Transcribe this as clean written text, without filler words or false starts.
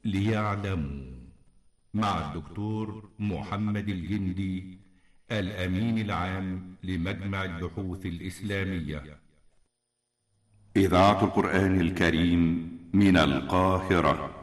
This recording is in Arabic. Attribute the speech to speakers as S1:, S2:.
S1: ليعلموا، مع الدكتور محمد الجندي، الأمين العام لمجمع البحوث الإسلامية.
S2: إذاعة القرآن الكريم من القاهرة.